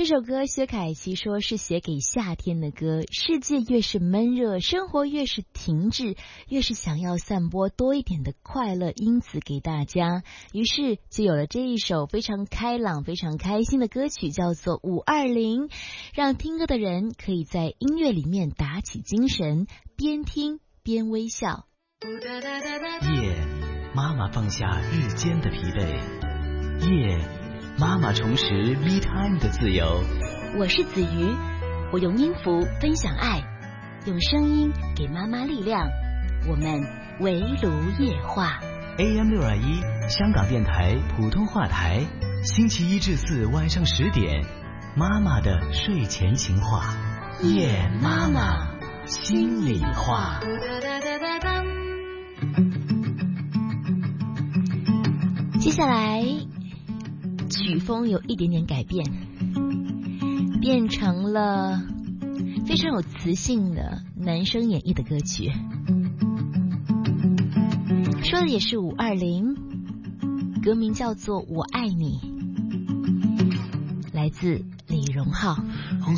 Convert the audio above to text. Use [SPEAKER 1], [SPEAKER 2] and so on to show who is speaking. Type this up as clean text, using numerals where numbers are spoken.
[SPEAKER 1] 这首歌薛凯琪说是写给夏天的歌，世界越是闷热，生活越是停滞，越是想要散播多一点的快乐因子给大家，于是就有了这一首非常开朗非常开心的歌曲，叫做520，让听歌的人可以在音乐里面打起精神，边听边微笑。
[SPEAKER 2] 夜，妈妈放下日间的疲惫，夜，妈妈重拾 me time 的自由。
[SPEAKER 1] 我是子瑜，我用音符分享爱，用声音给妈妈力量。我们围炉夜话
[SPEAKER 2] AM 621香港电台普通话台，星期1至4晚上10点，妈妈的睡前情话，夜妈妈心里话。
[SPEAKER 1] 接下来曲风有一点点改变，变成了非常有磁性的男生演绎的歌曲，说的也是520，歌名叫做《我爱你》，来自李荣浩。